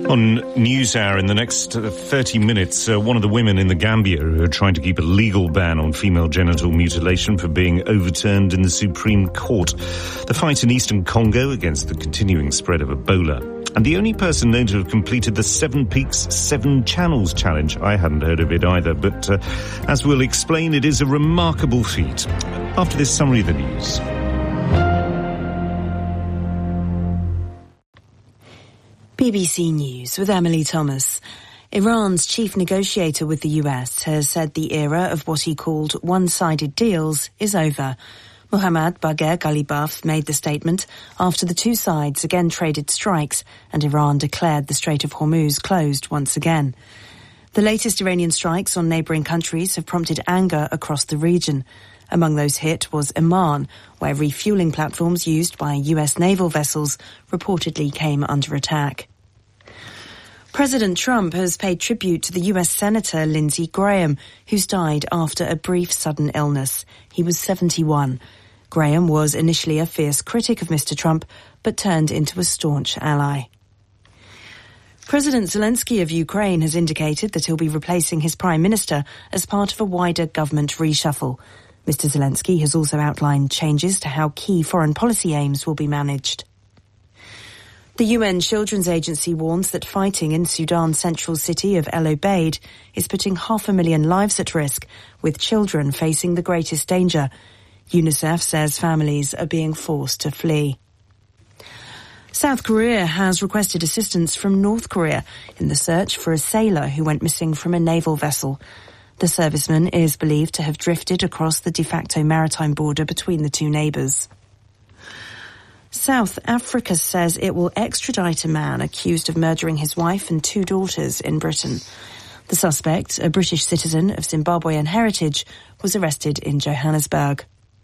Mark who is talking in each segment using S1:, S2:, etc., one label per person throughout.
S1: On NewsHour, in the next 30 minutes, one of the women in the Gambia who are trying to keep a legal ban on female genital mutilation for being overturned in the Supreme Court. The fight in eastern Congo against the continuing spread of Ebola. And the only person known to have completed the 7 Peaks, 7 Channels challenge. I hadn't heard of it either, but as we'll explain, it is a remarkable feat. After this summary of the news.
S2: BBC News with Emily Thomas. Iran's chief negotiator with the US has said the era of what he called one-sided deals is over. Mohammad Bagher Ghalibaf made the statement after the two sides again traded strikes and Iran declared the Strait of Hormuz closed once again. The latest Iranian strikes on neighbouring countries have prompted anger across the region. Among those hit was Oman, where refuelling platforms used by US naval vessels reportedly came under attack. President Trump has paid tribute to the US Senator Lindsey Graham, who's died after a brief sudden illness. He was 71. Graham was initially a fierce critic of Mr. Trump, but turned into a staunch ally. President Zelensky of Ukraine has indicated that he'll be replacing his prime minister as part of a wider government reshuffle. Mr. Zelensky has also outlined changes to how key foreign policy aims will be managed. The UN Children's Agency warns that fighting in Sudan's central city of El Obeid is putting 500,000 lives at risk, with children facing the greatest danger. UNICEF says families are being forced to flee. South Korea has requested assistance from North Korea in the search for a sailor who went missing from a naval vessel. The serviceman is believed to have drifted across the de facto maritime border between the two neighbours. South Africa says it will extradite a man accused of murdering his wife and 2 daughters in Britain. The suspect, a British citizen of Zimbabwean heritage, was arrested in Johannesburg.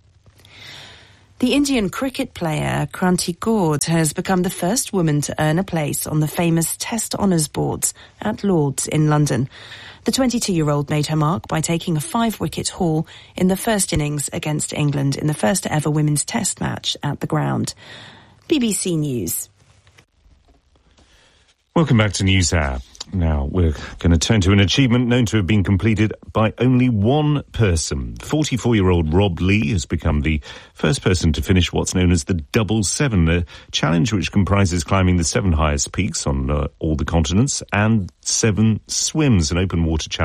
S2: The Indian cricket player Kranti Gaur has become the first woman to earn a place on the famous Test Honours Boards at Lord's in London. The 22-year-old made her mark by taking a 5-wicket haul in the first innings against England in the first ever women's test match at the ground. BBC News.
S1: Welcome back to NewsHour. Now, we're going to turn to an achievement known to have been completed by only one person. 44-year-old Rob Lee has become the first person to finish what's known as the Double Seven, a challenge which comprises climbing the 7 highest peaks on all the continents and 7 swims, an open water challenge.